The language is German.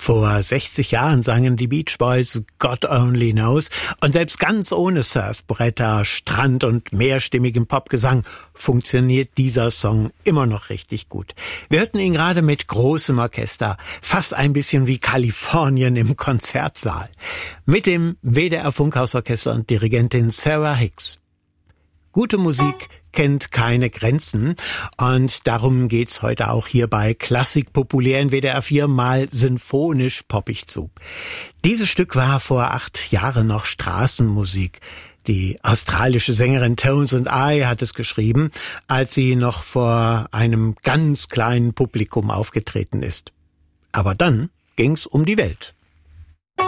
Vor 60 Jahren sangen die Beach Boys God Only Knows und selbst ganz ohne Surfbretter, Strand und mehrstimmigem Popgesang funktioniert dieser Song immer noch richtig gut. Wir hörten ihn gerade mit großem Orchester, fast ein bisschen wie Kalifornien im Konzertsaal, mit dem WDR Funkhausorchester und Dirigentin Sarah Hicks. Gute Musik kennt keine Grenzen und darum geht's heute auch hier bei Klassik populär in WDR 4 mal sinfonisch poppig zu. Dieses Stück war vor 8 Jahren noch Straßenmusik. Die australische Sängerin Tones and I hat es geschrieben, als sie noch vor einem ganz kleinen Publikum aufgetreten ist. Aber dann ging's um die Welt.